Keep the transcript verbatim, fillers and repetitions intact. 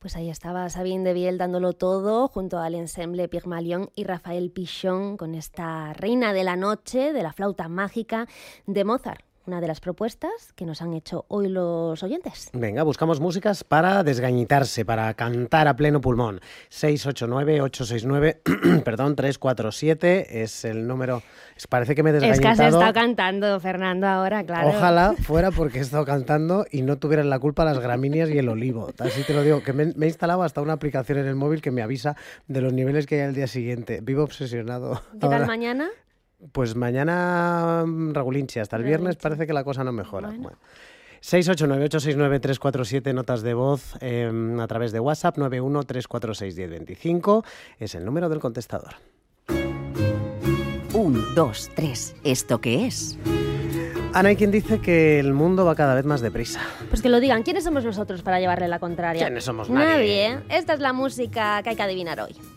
Pues ahí estaba Sabine Devielle dándolo todo junto al ensemble Pygmalion y Rafael Pichon con esta Reina de la Noche de la flauta mágica de Mozart. Una de las propuestas que nos han hecho hoy los oyentes. Venga, buscamos músicas para desgañitarse, para cantar a pleno pulmón. seis ocho nueve, ocho seis nueve, perdón, tres cuatro siete es el número. Parece que me he desgañitado. Es que has estado cantando, Fernando, ahora, claro. Ojalá fuera porque he estado cantando y no tuvieran la culpa las gramíneas y el olivo. Así te lo digo, que me, me he instalado hasta una aplicación en el móvil que me avisa de los niveles que hay al día siguiente. Vivo obsesionado. ¿Qué tal mañana? Pues mañana regulinchi, hasta el viernes parece que la cosa no mejora. Bueno. Bueno. seis ocho nueve, ocho seis nueve, tres cuatro siete, notas de voz eh, a través de WhatsApp, nueve uno tres cuatro seis uno cero dos cinco, es el número del contestador. Un, dos, tres, ¿esto qué es? Ana, hay quien dice que el mundo va cada vez más deprisa. Pues que lo digan, ¿quiénes somos nosotros para llevarle la contraria? ¿Quiénes somos? Nadie. Nadie. Esta es la música que hay que adivinar hoy.